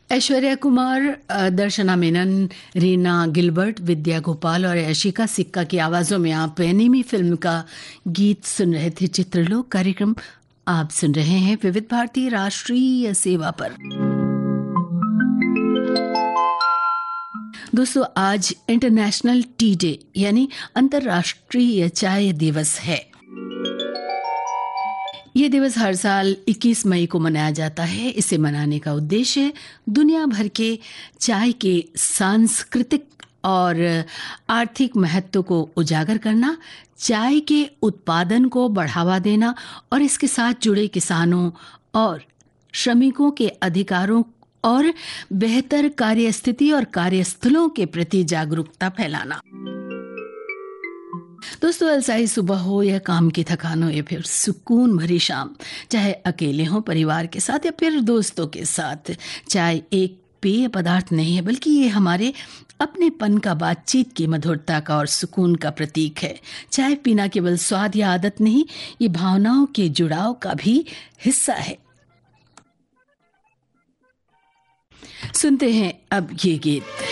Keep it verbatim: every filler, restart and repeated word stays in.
ऐश्वर्या कुमार, अ, दर्शना Menon, Reena Gilbert, विद्या गोपाल और यशिका सिक्का की आवाज़ों में आप एनिमी फिल्म का गीत सुन रहे थे। चित्रलोक कार्यक्रम आप सुन रहे हैं विविध भारती राष्ट्रीय सेवा पर। दोस्तों, आज इंटरनेशनल टी डे यानी अंतर्राष्ट्रीय चाय दिवस है। ये दिवस हर साल इक्कीस मई को मनाया जाता है। इसे मनाने का उद्देश्य दुनिया भर के चाय के सांस्कृतिक और आर्थिक महत्व को उजागर करना, चाय के उत्पादन को बढ़ावा देना और इसके साथ जुड़े किसानों और श्रमिकों के अधिकारों और बेहतर कार्यस्थिति और कार्यस्थलों के प्रति जागरूकता फैलाना। दोस्तों, अलसाई सुबह हो या काम की थकान हो या फिर सुकून भरी शाम, चाहे अकेले हो, परिवार के साथ या फिर दोस्तों के साथ, चाय एक पेय पदार्थ नहीं है बल्कि ये हमारे अपनेपन का, बातचीत की मधुरता का और सुकून का प्रतीक है। चाय पीना केवल स्वाद या आदत नहीं, ये भावनाओं के जुड़ाव का भी हिस्सा है। सुनते हैं अब ये गीत।